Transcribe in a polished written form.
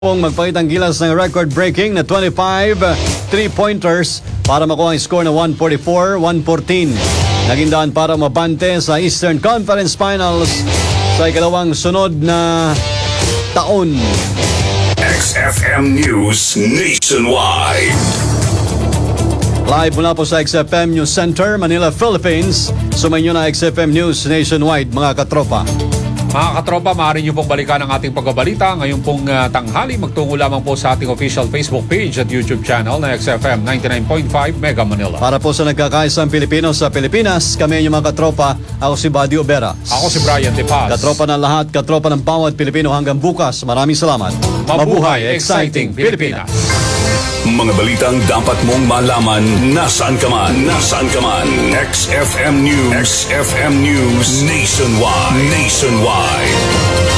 Magpakitang gilas ng record-breaking na 25 3-pointers para makuha ang score na 144-114. Naging daan para mabante sa Eastern Conference Finals sa ikalawang sunod na taon. XFM News Nationwide. Live mula po sa XFM News Center, Manila, Philippines. Sumainyo na XFM News Nationwide, mga katropa. Mga katropa, maaari niyo pong balikan ang ating pagbabalita ngayon pong tanghali. Magtungo lamang po sa ating official Facebook page at YouTube channel na XFM 99.5 Mega Manila. Para po sa nagkakaisang Pilipino sa Pilipinas, kami yung mga katropa. Ako si Buddy Obera. Ako si Brian De Paz. Katropa ng lahat, katropa ng bawat Pilipino hanggang bukas. Maraming salamat. Mabuhay, exciting Pilipinas. Mga balitang dapat mong malaman nasaan ka man. Nasaan ka man. XFM News. XFM News Nationwide. Nationwide.